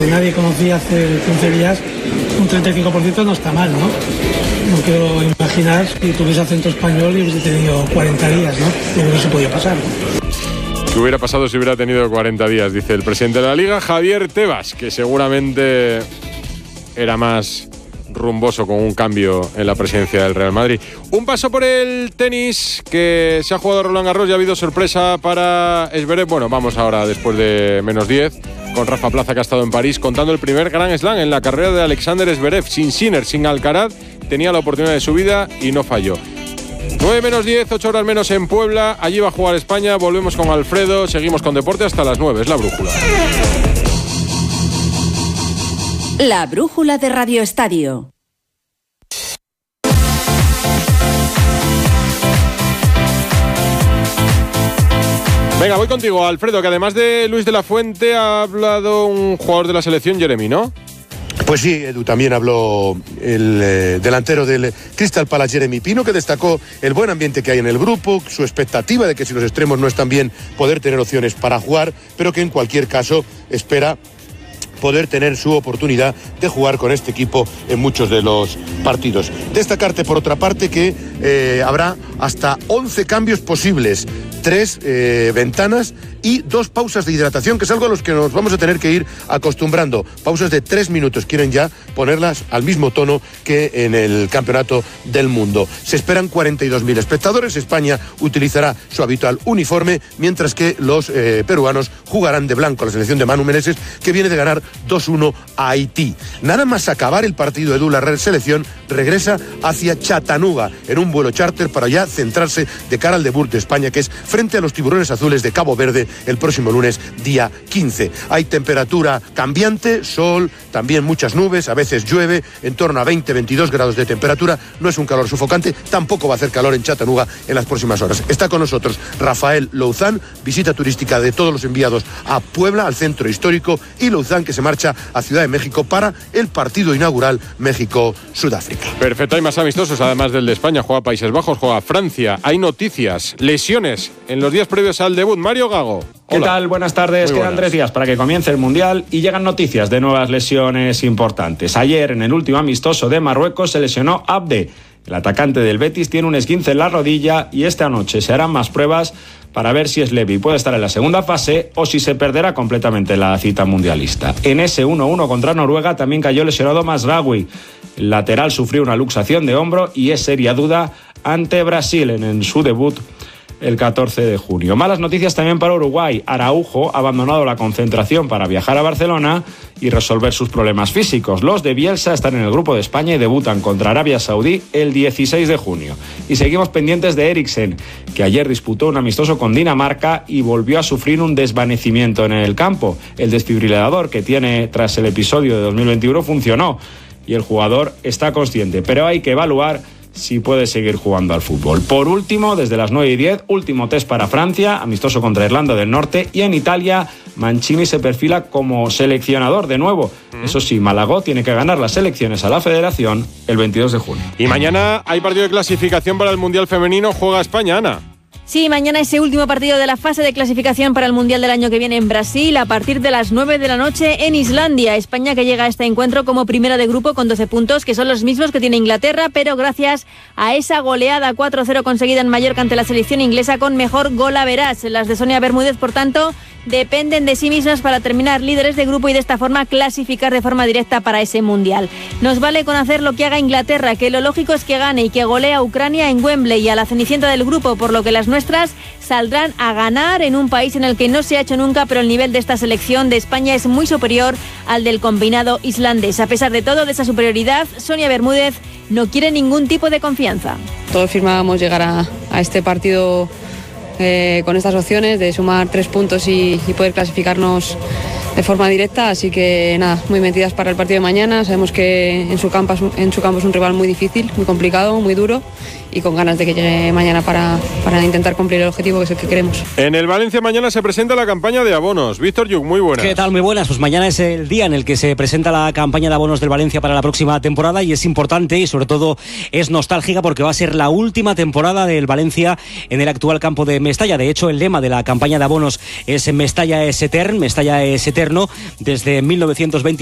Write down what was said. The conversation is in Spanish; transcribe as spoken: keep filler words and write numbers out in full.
nadie conocía hace quince días, un treinta y cinco por ciento no está mal, ¿no? No quiero imaginar si tuviese acento español y hubiese tenido cuarenta días, ¿no? Yo creo que se podía pasar, ¿no? ¿Qué hubiera pasado si hubiera tenido cuarenta días? Dice el presidente de la Liga, Javier Tebas, que seguramente era más rumboso con un cambio en la presidencia del Real Madrid. Un paso por el tenis, que se ha jugado Roland Garros y ha habido sorpresa para Zverev. Bueno, vamos ahora, después de menos diez, con Rafa Plaza, que ha estado en París, contando el primer Grand Slam en la carrera de Alexander Zverev. Sin Sinner, sin Alcaraz, tenía la oportunidad de su vida y no falló. nueve menos diez, ocho horas menos en Puebla. Allí va a jugar España. Volvemos con Alfredo. Seguimos con deporte hasta las nueve. Es la brújula. La brújula de Radio Estadio. Venga, voy contigo, Alfredo, que además de Luis de la Fuente ha hablado un jugador de la selección, Jeremy, ¿no? Pues sí, Edu, también habló el eh, delantero del Crystal Palace, Jeremy Pino, que destacó el buen ambiente que hay en el grupo, su expectativa de que si los extremos no están bien, poder tener opciones para jugar, pero que en cualquier caso espera poder tener su oportunidad de jugar con este equipo en muchos de los partidos. Destacarte, por otra parte, que eh, habrá hasta once cambios posibles, tres eh, ventanas y dos pausas de hidratación, que es algo a los que nos vamos a tener que ir acostumbrando. Pausas de tres minutos, quieren ya ponerlas al mismo tono que en el Campeonato del Mundo. Se esperan cuarenta y dos mil espectadores. España utilizará su habitual uniforme, mientras que los eh, peruanos jugarán de blanco. La selección de Manu Meneses, que viene de ganar dos uno a Haití. Nada más acabar el partido, Edu, la selección regresa hacia Chattanooga en un vuelo charter para ya centrarse de cara al debut de España, que es frente a los Tiburones Azules de Cabo Verde el próximo lunes, día quince. Hay temperatura cambiante, sol, también muchas nubes, a veces llueve, en torno a veinte a veintidós grados de temperatura. No es un calor sofocante, tampoco va a hacer calor en Chattanooga en las próximas horas. Está con nosotros Rafael Louzán, visita turística de todos los enviados a Puebla, al centro histórico, y Louzán, que se marcha a Ciudad de México para el partido inaugural México-Sudáfrica. Perfecto, hay más amistosos, además del de España. Juega Países Bajos, juega Francia. Hay noticias, lesiones en los días previos al debut. Mario Gago. ¿Qué Hola. tal? Buenas tardes. Muy Quedan buenas. tres días para que comience el Mundial y llegan noticias de nuevas lesiones importantes. Ayer, en el último amistoso de Marruecos, se lesionó Abde. El atacante del Betis tiene un esguince en la rodilla y esta noche se harán más pruebas para ver si es leve y puede estar en la segunda fase o si se perderá completamente la cita mundialista. En ese uno uno contra Noruega también cayó lesionado Mazraoui. El lateral sufrió una luxación de hombro y es seria duda ante Brasil en, en su debut el catorce de junio. Malas noticias también para Uruguay. Araujo ha abandonado la concentración para viajar a Barcelona y resolver sus problemas físicos. Los de Bielsa están en el grupo de España y debutan contra Arabia Saudí el dieciséis de junio. Y seguimos pendientes de Eriksen, que ayer disputó un amistoso con Dinamarca y volvió a sufrir un desvanecimiento en el campo. El desfibrilador que tiene tras el episodio de dos mil veintiuno funcionó y el jugador está consciente, pero hay que evaluar si puede seguir jugando al fútbol. Por último, desde las nueve y diez, último test para Francia, amistoso contra Irlanda del Norte, y en Italia Mancini se perfila como seleccionador de nuevo. Mm. Eso sí, Malagó tiene que ganar las elecciones a la Federación el veintidós de junio. Y mañana hay partido de clasificación para el Mundial Femenino. Juega España, Ana. Sí, mañana ese último partido de la fase de clasificación para el Mundial del año que viene en Brasil, a partir de las nueve de la noche en Islandia. España, que llega a este encuentro como primera de grupo con doce puntos, que son los mismos que tiene Inglaterra, pero gracias a esa goleada cuatro cero conseguida en Mallorca ante la selección inglesa con mejor golaveras. Las de Sonia Bermúdez, por tanto, dependen de sí mismas para terminar líderes de grupo y de esta forma clasificar de forma directa para ese Mundial. Nos vale con hacer lo que haga Inglaterra, que lo lógico es que gane y que golee a Ucrania en Wembley y a la cenicienta del grupo, por lo que las nuestras saldrán a ganar en un país en el que no se ha hecho nunca, pero el nivel de esta selección de España es muy superior al del combinado islandés. A pesar de todo, de esa superioridad, Sonia Bermúdez no quiere ningún tipo de confianza. Todos firmábamos llegar a, a este partido eh, con estas opciones de sumar tres puntos y, y poder clasificarnos de forma directa, así que nada, muy metidas para el partido de mañana. Sabemos que en su campo, en su campo es un rival muy difícil, muy complicado, muy duro, y con ganas de que llegue mañana para, para intentar cumplir el objetivo que es el que queremos. En el Valencia mañana se presenta la campaña de abonos. Víctor Yuk, muy buenas. ¿Qué tal? Muy buenas. Pues mañana es el día en el que se presenta la campaña de abonos del Valencia para la próxima temporada y es importante y sobre todo es nostálgica porque va a ser la última temporada del Valencia en el actual campo de Mestalla. De hecho, el lema de la campaña de abonos es Mestalla es etern, Mestalla es etern. eterno desde mil novecientos veinte.